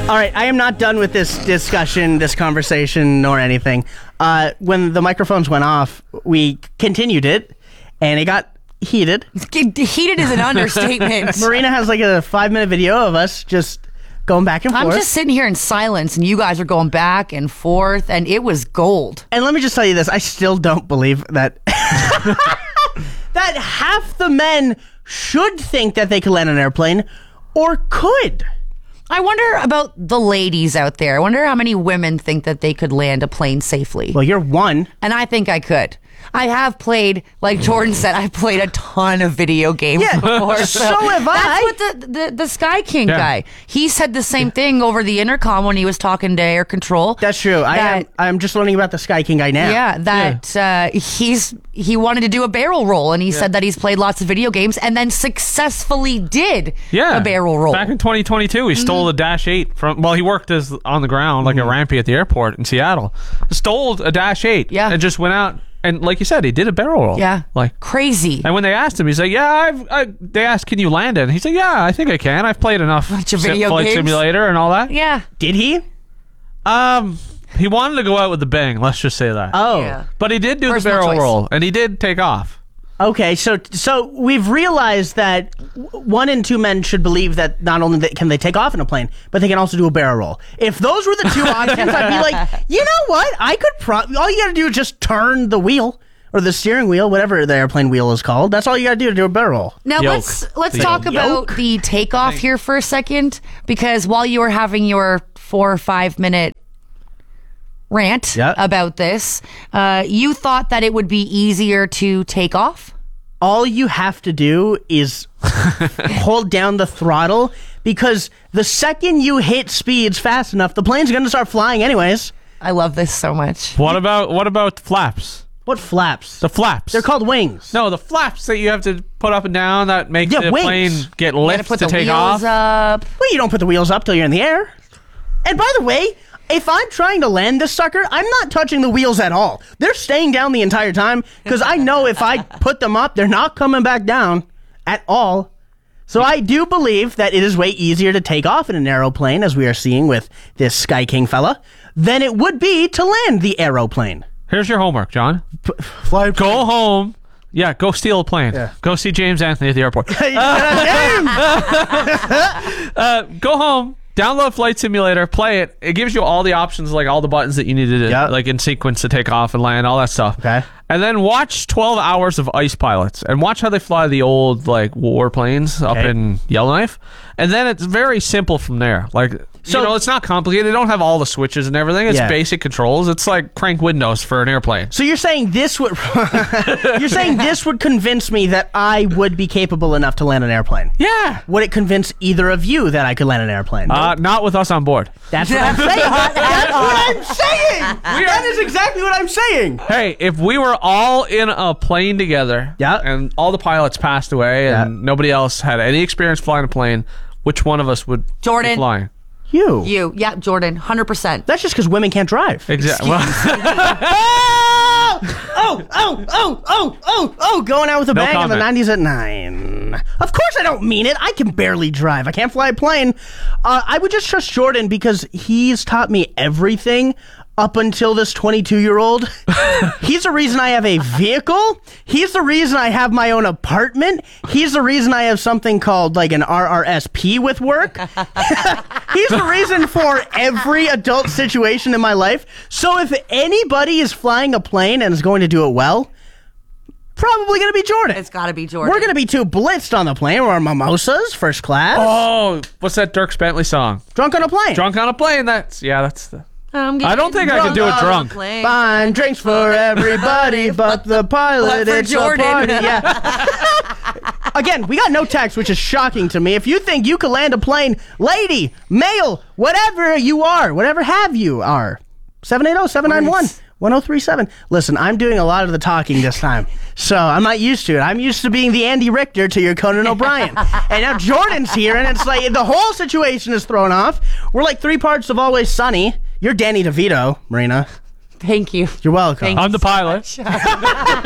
All right, I am not done with this discussion, this conversation, nor anything. When the microphones went off, we continued it, and it got heated. Heated is an understatement. Marina has like a 5-minute video of us just going back and forth. I'm just sitting here in silence, and you guys are going back and forth, and it was gold. And let me just tell you this. I still don't believe that that half the men should think that they could land an airplane or could. I wonder about the ladies out there. I wonder how many women think that they could land a plane safely. Well, you're one. And I think I could. I have played, like Jordan said, I've played a ton of video games before. So have I. That's what the Sky King guy, he said the same thing over the intercom when he was talking to Air Control. That's true. I'm just learning about the Sky King guy now. Yeah, that he wanted to do a barrel roll, and he said that he's played lots of video games and then successfully did a barrel roll. Back in 2022, he stole a Dash 8 from, well, he worked as on the ground like a rampy at the airport in Seattle. Stole a Dash 8 and just went out. And like you said, he did a barrel roll. Yeah. Like crazy. And when they asked him, he's like, they asked, can you land it? And he's like, yeah, I think I can. I've played enough Flight Simulator and all that. Yeah. Did he? He wanted to go out with the bang, let's just say that. Oh. Yeah. But he did do Personal the barrel choice. roll, and he did take off. Okay, so we've realized that 1 in 2 men should believe that not only can they take off in a plane, but they can also do a barrel roll. If those were the two options, I'd be like, you know what? I could all you gotta do is just turn the wheel or the steering wheel, whatever the airplane wheel is called. That's all you gotta do to do a barrel roll. Now Yoke. let's talk about the takeoff here for a second, because while you were having your 4 or 5 minute rant about this, you thought that it would be easier to take off? All you have to do is hold down the throttle, because the second you hit speeds fast enough, the plane's going to start flying anyways. I love this so much. What about flaps? What flaps? The flaps. They're called wings. No, the flaps that you have to put up and down that make the wings. plane get You gotta lift put to the take wheels off. up. Well, you don't put the wheels up till you're in the air. And by the way, if I'm trying to land this sucker, I'm not touching the wheels at all. They're staying down the entire time, because I know if I put them up, they're not coming back down at all. So I do believe that it is way easier to take off in an aeroplane, as we are seeing with this Sky King fella, than it would be to land the aeroplane. Here's your homework, John. Fly. Go home. Yeah, go steal a plane. Yeah. Go see James Anthony at the airport. Go home. Download Flight Simulator, play it. It gives you all the options, like all the buttons that you need to do, like in sequence to take off and land, all that stuff. Okay. And then watch 12 hours of Ice Pilots and watch how they fly the old like war planes up in Yellowknife. And then it's very simple from there. Like, it's not complicated. They don't have all the switches and everything. It's basic controls. It's like crank windows for an airplane. So you're saying this would convince me that I would be capable enough to land an airplane? Yeah. Would it convince either of you that I could land an airplane? Not with us on board. That's what I'm saying. That's what I'm saying. That is exactly what I'm saying. Hey, if we were all in a plane together, and all the pilots passed away, and nobody else had any experience flying a plane, which one of us would be flying? You. Yeah, Jordan, 100%. That's just because women can't drive. Exactly. Going out with a bang in the comment. 90s at 9. Of course I don't mean it. I can barely drive. I can't fly a plane. I would just trust Jordan because he's taught me everything up until this 22-year-old. He's the reason I have a vehicle. He's the reason I have my own apartment. He's the reason I have something called like an RRSP with work. He's the reason for every adult situation in my life. So if anybody is flying a plane and is going to do it well, probably going to be Jordan. It's got to be Jordan. We're going to be too blitzed on the plane. We're on mimosas, first class. Oh, what's that Dierks Bentley song? Drunk on a plane. Drunk on a plane. That's the... I don't think I could do it drunk. Fine drinks for everybody but the pilot. But for it's Jordan. a party. Yeah. Again, we got no text, which is shocking to me. If you think you could land a plane, lady, male, whatever you are, whatever have you are, 780-791-1037. Listen, I'm doing a lot of the talking this time, so I'm not used to it. I'm used to being the Andy Richter to your Conan O'Brien. And now Jordan's here, and it's like the whole situation is thrown off. We're like 3 parts of Always Sunny. You're Danny DeVito, Marina. Thank you. You're welcome. I'm the pilot.